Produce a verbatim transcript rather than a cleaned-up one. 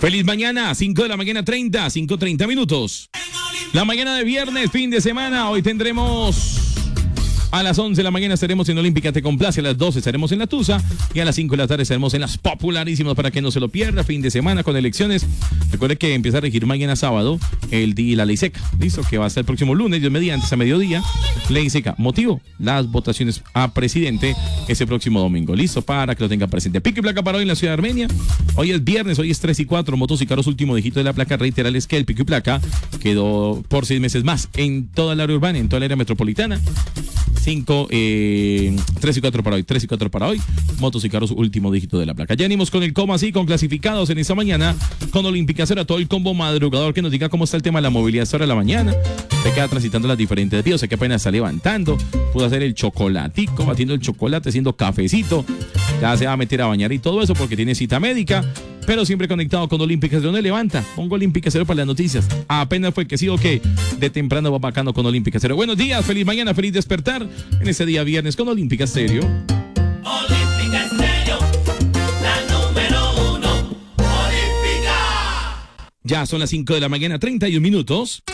Feliz mañana, cinco de la mañana treinta, cinco treinta minutos. La mañana de viernes, fin de semana, hoy tendremos... A las once de la mañana estaremos en Olímpica Te Complace, a las doce estaremos en La Tusa y a las cinco de la tarde estaremos en las popularísimas para que no se lo pierda. Fin de semana con elecciones. Recuerde que empieza a regir mañana sábado el día la ley seca. Listo, que va a ser el próximo lunes, Dios mediante, a mediodía. Ley seca. Motivo, las votaciones a presidente ese próximo domingo. Listo, para que lo tenga presente. Pico y placa para hoy en la ciudad de Armenia. Hoy es viernes, hoy es tres y cuatro. Motos y carros, último dígito de la placa. Reiterarles que el pico y placa quedó por seis meses más en toda el área urbana, en toda el área metropolitana. cinco, eh, tres y cuatro para hoy, tres y cuatro para hoy, motos y carros, último dígito de la placa. Ya venimos con el cómo así, con clasificados en esta mañana, con Olímpica Cero, todo el combo madrugador que nos diga cómo está el tema de la movilidad hasta ahora de la mañana. Se queda transitando las diferentes vías, sé que apenas está levantando, pudo hacer el chocolatico, batiendo el chocolate, haciendo cafecito, ya se va a meter a bañar y todo eso porque tiene cita médica. Pero siempre conectado con Olímpica Cero. ¿Dónde levanta? Pongo Olímpica Cero para las noticias. Apenas fue que sí o que de temprano va bacano con Olímpica Cero. Buenos días, feliz mañana, feliz despertar en ese día viernes con Olímpica Cero. Olímpica Estéreo, la número uno. Olímpica. Ya son las cinco de la mañana, treinta y un minutos.